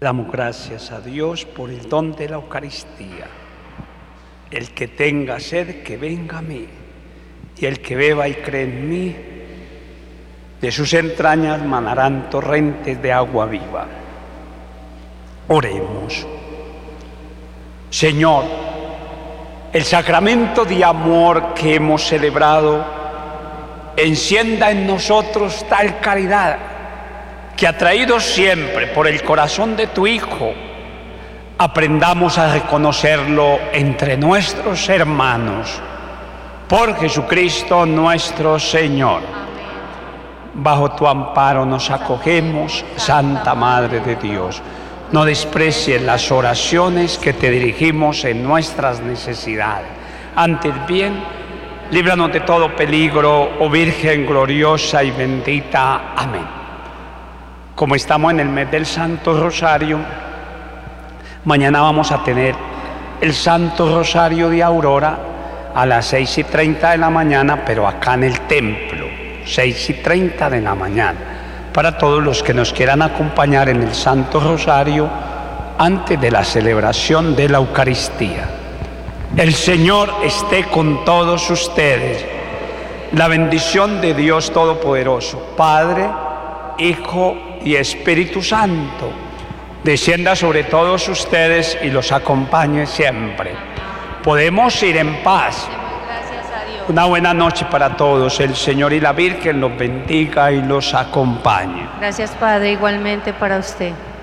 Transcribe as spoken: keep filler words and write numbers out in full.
Damos gracias a Dios por el don de la Eucaristía. El que tenga sed, que venga a mí, y el que beba y cree en mí, de sus entrañas manarán torrentes de agua viva. Oremos. Señor, el sacramento de amor que hemos celebrado encienda en nosotros tal caridad que, atraídos siempre por el corazón de tu Hijo, aprendamos a reconocerlo entre nuestros hermanos. Por Jesucristo nuestro Señor. Bajo tu amparo nos acogemos, Santa Madre de Dios. No desprecies las oraciones que te dirigimos en nuestras necesidades. Antes bien, líbranos de todo peligro, oh Virgen gloriosa y bendita. Amén. Como estamos en el mes del Santo Rosario, mañana vamos a tener el Santo Rosario de Aurora a las seis y treinta de la mañana, pero acá en el templo, seis y treinta de la mañana, para todos los que nos quieran acompañar en el Santo Rosario antes de la celebración de la Eucaristía. El Señor esté con todos ustedes. La bendición de Dios Todopoderoso, Padre, Hijo y Espíritu Santo, descienda sobre todos ustedes y los acompañe siempre. Podemos ir en paz. Una buena noche para todos. El Señor y la Virgen los bendiga y los acompañe. Gracias, Padre, igualmente para usted.